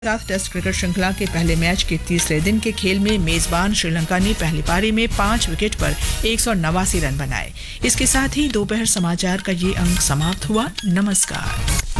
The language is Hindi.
खिलाफ टेस्ट क्रिकेट श्रृंखला के पहले मैच के तीसरे दिन के खेल में मेजबान श्रीलंका ने पहली पारी में 5 विकेट पर 189 रन बनाए। इसके साथ ही दोपहर समाचार का ये अंक समाप्त हुआ। नमस्कार।